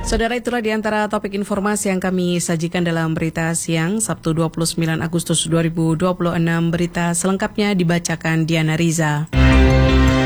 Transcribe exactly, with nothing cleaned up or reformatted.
Saudara, itulah di antara topik informasi yang kami sajikan dalam Berita Siang Sabtu dua puluh sembilan Agustus dua ribu dua puluh enam. Berita selengkapnya dibacakan Diana Riza.